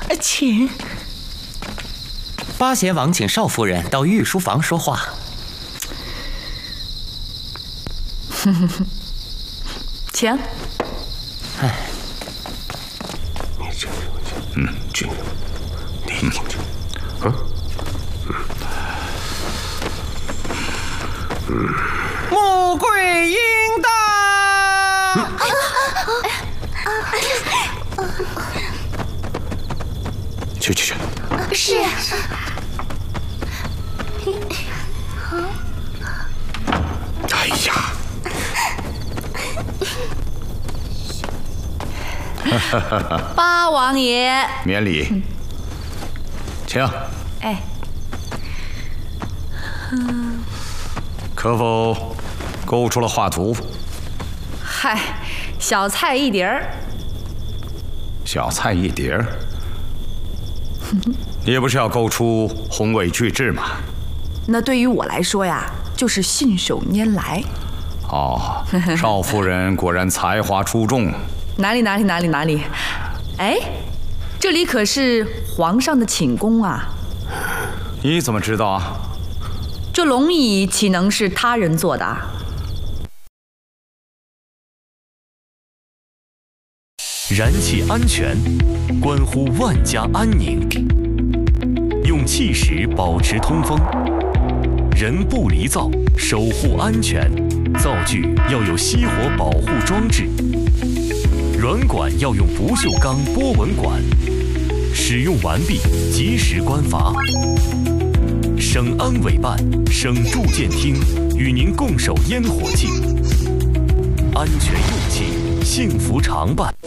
请。 八贤王请少夫人到御书房说话。 请。 哎， 你这个，去，你进去。 穆桂英到。 去。 是。 哎呀！ 八王爷， 免礼，请。 哎， 可否勾出了画图？ 嗨，小菜一碟儿。 小菜一碟儿。也不是要勾出宏伟巨制嘛？ 那对于我来说呀，就是信手拈来。 哦，少夫人果然才华出众。 哪里？哎，这里可是皇上的寝宫啊！ 你怎么知道啊？ 这龙椅岂能是他人做的啊？ 燃气安全，关乎万家安宁。用气石保持通风，人不离灶，守护安全。灶具要有熄火保护装置，软管要用不锈钢波纹管。使用完毕，及时关阀。省安委办、省住建厅与您共守烟火气，安全用气，幸福常伴。